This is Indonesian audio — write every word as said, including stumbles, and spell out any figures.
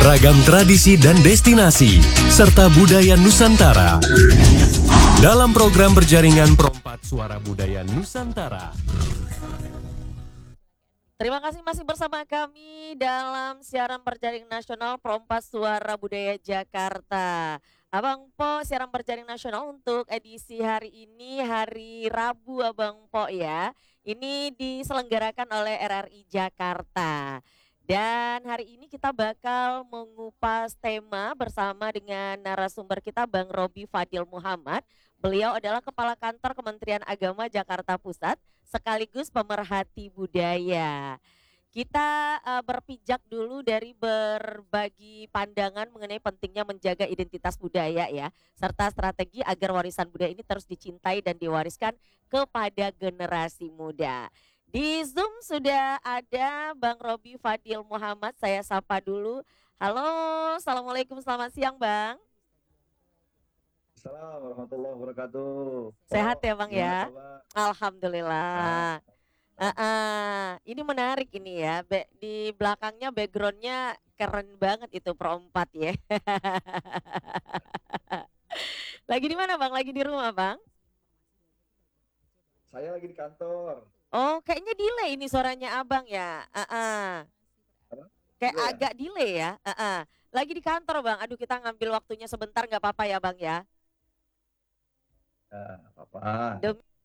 ragam tradisi dan destinasi, serta budaya Nusantara. Dalam program berjaringan Perompat Suara Budaya Nusantara. Terima kasih masih bersama kami dalam siaran berjaring nasional Perompat Suara Budaya Jakarta. Abang Po, siaran berjaring nasional untuk edisi hari ini, hari Rabu Abang Po ya. Ini diselenggarakan oleh R R I Jakarta. Dan hari ini kita bakal mengupas tema bersama dengan narasumber kita Bang Robi Fadil Muhammad. Beliau adalah Kepala Kantor Kementerian Agama Jakarta Pusat sekaligus pemerhati budaya. Kita uh, berpijak dulu dari berbagi pandangan mengenai pentingnya menjaga identitas budaya ya, serta strategi agar warisan budaya ini terus dicintai dan diwariskan kepada generasi muda. Di Zoom sudah ada Bang Robi Fadil Muhammad, saya sapa dulu. Halo, Assalamualaikum, selamat siang Bang. Assalamualaikum warahmatullahi wabarakatuh. Sehat ya Bang ya? Coba? Alhamdulillah. Uh, uh, ini menarik ini ya. Be- di belakangnya backgroundnya keren banget itu perompat ya. Lagi di mana Bang? Lagi di rumah Bang? Saya lagi di kantor. Oh, kayaknya delay ini suaranya Abang ya. Uh, uh. Kayak Delay ya? agak delay ya. Uh, uh. Lagi di kantor Bang. Aduh, kita ngambil waktunya sebentar nggak apa-apa ya Bang ya. Ya, apa-apa. Demi